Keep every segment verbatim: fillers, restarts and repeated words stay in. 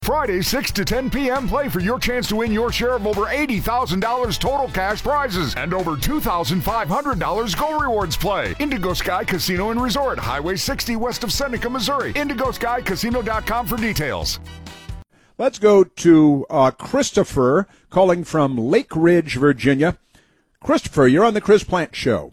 Friday, six to ten p.m., play for your chance to win your share of over eighty thousand dollars total cash prizes and over two thousand five hundred dollars Go Rewards play. Indigo Sky Casino and Resort, Highway sixty west of Seneca, Missouri. indigo sky casino dot com for details. Let's go to uh, Christopher calling from Lake Ridge, Virginia. Christopher, you're on the Chris Plant Show.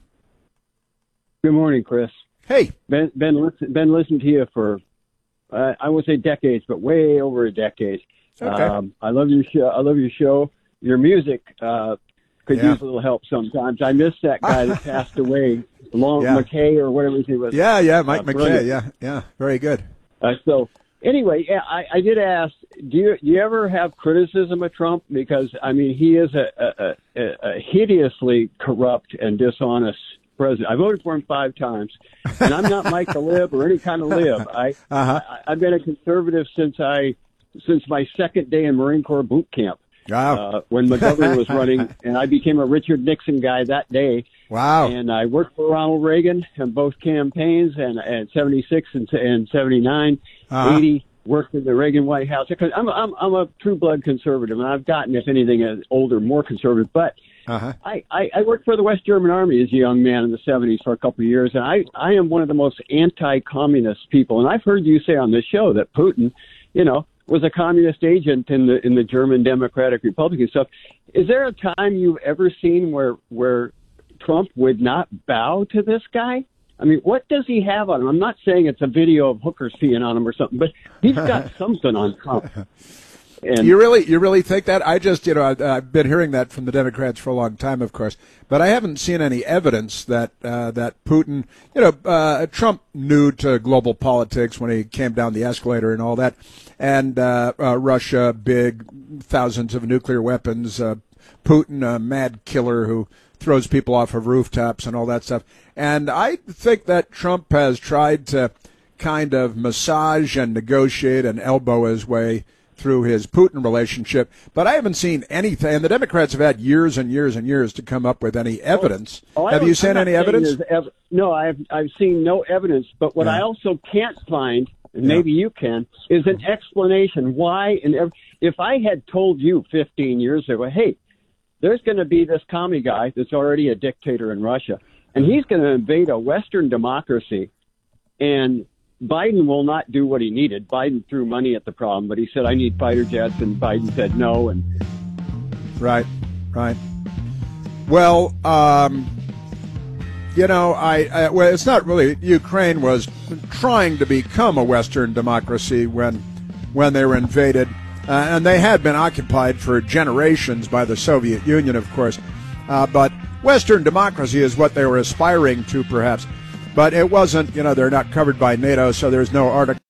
Good morning, Chris. Hey. Ben, been, listen, been listening to you for, uh, I won't say decades, but way over a decade. Okay. Um, I love your show. I love your show. Your music uh, could Yeah. use a little help sometimes. I miss that guy that passed away, Long Yeah. McKay or whatever his name was. Yeah, yeah, Mike Uh, McKay. brilliant. Yeah, yeah, very good. Uh, so anyway, yeah, I, I did ask, do you, do you ever have criticism of Trump? Because, I mean, he is a, a, a, a hideously corrupt and dishonest president. I voted for him five times, and I'm not Mike the Lib or any kind of lib. I, Uh-huh. I, I've been a conservative since I since my second day in Marine Corps boot camp. Wow. Uh, when McGovern was running, and I became a Richard Nixon guy that day. Wow. And I worked for Ronald Reagan in both campaigns, and and seventy-six and, and seventy-nine, Uh-huh. eighty worked in the Reagan White House. Because I'm I'm I'm a true blood conservative, and I've gotten, if anything, as older, more conservative. But Uh-huh. I, I I worked for the West German Army as a young man in the seventies for a couple of years, and I I am one of the most anti-communist people. And I've heard you say on this show that Putin, you know, was a communist agent in the in the German Democratic Republic and stuff. Is there a time you've ever seen where where Trump would not bow to this guy? I mean, what does he have on him? I'm not saying it's a video of hookers peeing on him or something, but he's got something on Trump. And You really, you really think that? I just, you know, I, I've been hearing that from the Democrats for a long time, of course, but I haven't seen any evidence that uh, that Putin, you know, uh, Trump new to global politics when he came down the escalator and all that, and uh, uh, Russia, big, thousands of nuclear weapons, uh, Putin, a mad killer who throws people off of rooftops and all that stuff. And I think that Trump has tried to kind of massage and negotiate and elbow his way through his Putin relationship, but I haven't seen anything. And the Democrats have had years and years and years to come up with any evidence. Oh, I have don't- you seen I'm not any saying evidence? there's ev- no, I've I've seen no evidence. But what Yeah. I also can't find, and maybe you can, is an explanation why. And ev- if I had told you fifteen years ago, hey, there's going to be this commie guy that's already a dictator in Russia, and he's going to invade a Western democracy, and Biden will not do what he needed. Biden threw money at the problem, but he said, I need fighter jets, and Biden said no. And Right, right. Well, um, you know, I, I well, it's not really. Ukraine was trying to become a Western democracy when when they were invaded, uh, and they had been occupied for generations by the Soviet Union, of course. Uh, but Western democracy is what they were aspiring to, perhaps. But it wasn't. You know, they're not covered by NATO, so there's no article